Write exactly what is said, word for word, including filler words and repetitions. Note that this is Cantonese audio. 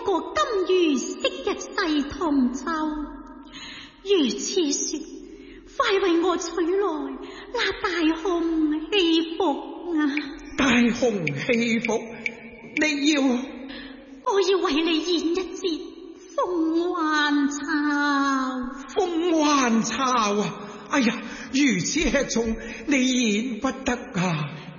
個金魚昔日細同舟。如此說，快為我取來那大紅戲服啊！ 大紅戲服，你要？ 我要為你演一節鳳還巢。 鳳還巢啊！哎呀，如此吃重，你演不得啊！